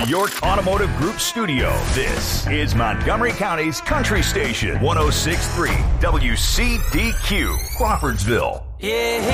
York Automotive Group studio, this is Montgomery County's Country Station, 106.3 WCDQ, Crawfordsville. Yeah.